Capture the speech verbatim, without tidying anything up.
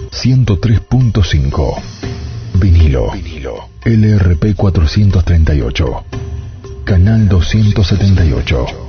ciento tres punto cinco. Vinilo. Vinilo. L R P cuatrocientos treinta y ocho. Canal doscientos setenta y ocho.